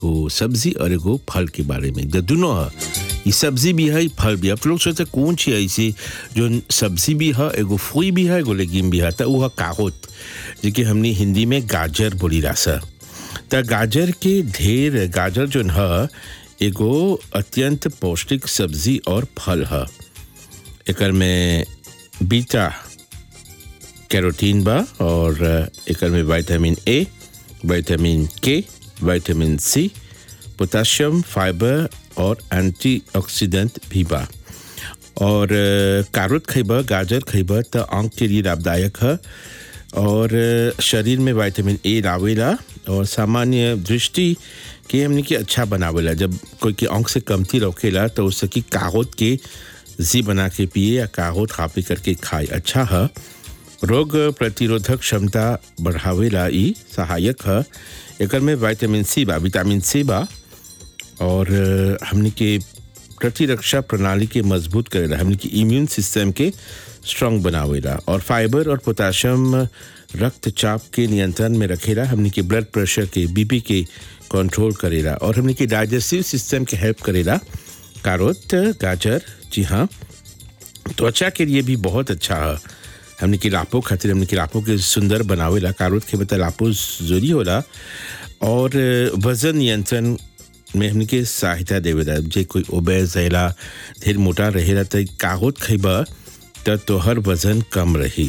वो सब्जी और एगो फल के बारे में जो दोनों है ये सब्जी भी है फल भी है आप लोग सोचते कौन सी ऐसी जो सब्जी भी है एगो फूई भी है एगो लेगिम भी है तो वो है कारोत जिसके हमने हिंदी में गाजर बोली रासा तो गाजर के ढेर गाजर जो है एगो अत्यंत पौष्टिक सब्जी और फल है एकर में बीटा कैरोटीन बा और एकर में विटामिन ए विटामिन के विटामिन सी पोटेशियम फाइबर और एंटीऑक्सीडेंट भी बा और कारोत खइबा गाजर खइबा तो आँख के लिए लाभदायक है और शरीर में विटामिन ए लावेला और सामान्य दृष्टि के हमने के अच्छा बनावेला जब कोई की आँख से कमती रोकेला तो उससे की कारोत के जी बना के पिए या कारोत खापी करके खाए अच्छा है रोग प्रतिरोधक क्षमता बढ़ावेला ई सहायक है एकर में विटामिन सी बा और हमने के प्रतिरक्षा प्रणाली के मजबूत करेला हमने की इम्यून सिस्टम के स्ट्रांग बनावेला और फाइबर और पोटेशियम रक्तचाप के नियंत्रण में रखेला हमने के ब्लड प्रेशर के बीपी के कंट्रोल करेला और हमने के डाइजेस्टिव सिस्टम के हेल्प करेला कारोत गाजर जी हाँ त्वचा के लिए भी बहुत अच्छा है हमने के लापों खातिर हमने के लापों के सुंदर बनावेला कारोत के बता लापों जरूरी होला और वजन नियंत्रण में हमने के सहायता देवेला जे कोई ओबेस रहेला ढेर मोटा रहेला तो कारोत खइबा तो तोहर वजन कम रही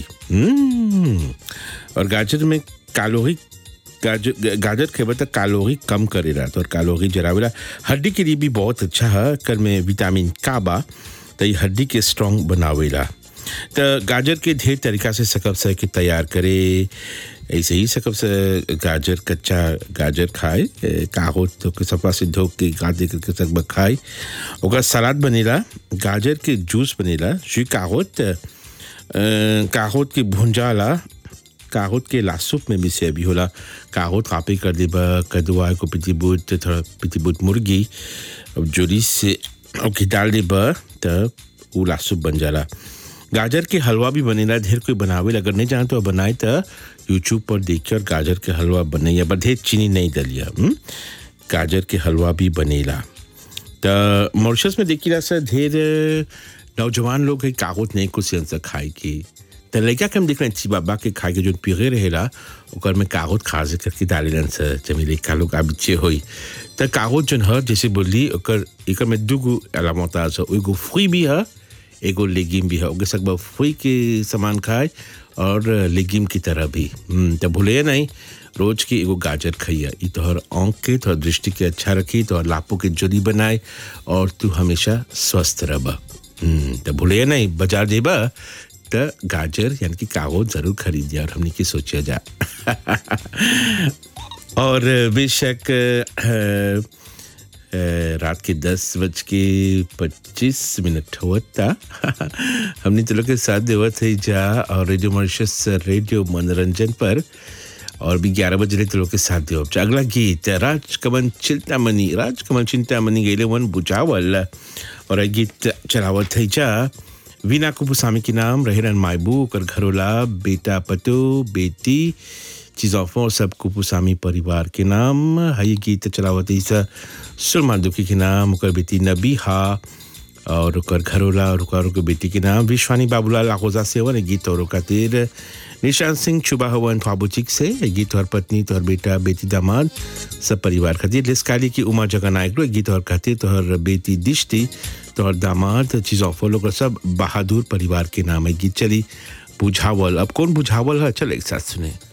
और गाजर में कैलोरी गाजर खइबा तो कैलोरी कम करेला तो कैलोरी जरावेला हड्डी के लिए भी बहुत अच्छा है कर में विटामिन का बा तो ये हड्डी के स्ट्रांग बनावेला तो गाजर के ढेर तरीका से सकब से के तैयार करे ऐसे ही सकब से गाजर कच्चा गाजर खाए काहोत तो के सफा से धो के गाजर के सकब खाए ओकर सलाद बनेला गाजर के जूस बनेला जी काहोत के भुंजाला काहोत के लासुप में भी से भी होला काहोत कापी कर देबा कदुआ को पितिबूत मुर्गी अब जोरी से ओके डाल देबा तो वो लासुप बन जाला गाजर के हलवा भी बनेला ढेर कोई बनावे अगर नहीं जाने तो बनाए तो यूट्यूब पर देखकर गाजर के हलवा बने या ढेर चीनी नहीं डलिया गाजर के हलवा भी बनेला तो मॉरिशस में देखिला से ढेर नौजवान लोग है कागज नहीं कुछ से खाए की तो लड़का के हम देख रहे हैं बाबा के खाए के जो पिघे रहेला ओकर में कागज खाजे करके डालेलन से जमीले का लोग आबिचे होई तो कागज जन है जैसे बोली ओकर एकर में दुगो अलामता है एगो फ्री भी है एगो लेगिम भी है ओके सकबा फ्री के सामान खाए और लेगिम की तरह भी तो भूले नहीं रोज की एगो गाजर खाइया ई तोहर आँख के तोहर दृष्टि के अच्छा रखी तोहर लापों के जोड़ी बनाए और तू हमेशा स्वस्थ रह तो भूले नहीं बाजार जेबा तो गाजर यानी कि कागज जरूर खरीदिया और हमने की सोचा जा और बेशक रात के 10:25 होता हमने तो लोग के साथ देवत है जा और रेडियो मॉरिशस रेडियो मनोरंजन पर और भी 11 बजे तो लोग के साथ देव अगला गीत राजकमल चिंतामणि गैले वन बुझावल और गीत चलावत है जा वीना कुपुसामी के नाम रहेरन मायबू कर घरोला बेटा पतो बेटी चीज़ों सब कुपुसामी परिवार के नाम है गीत चलावती सा सुरमा दुखी के नाम ओकर बेटी नबीहा और ओकर घरोला और ओकर बेटी के नाम विश्वानी बाबूलाल आखोजा से वन गीत और खातिर निशान सिंह छुबा हवन फाबुचिक से गीत और पत्नी तोहर बेटा बेटी दामाद सब परिवार खातिर लिस्काली की उमा जगनायक गीत और खातिर तोहर बेटी दिश्ती तोहर दामाद चीज़ों लोग सब बहादुर परिवार के नाम है गीत चली बुझावल अब कौन बुझावल है चल एक साथ सुने